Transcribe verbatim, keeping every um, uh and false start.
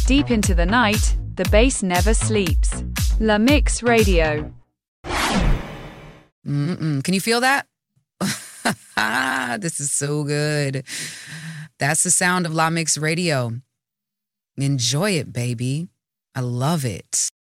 Deep into the night, the bass never sleeps. La Mix Radio. Mm-mm. Can you feel that? This is so good. That's the sound of La Mix Radio. Enjoy it, baby. I love it.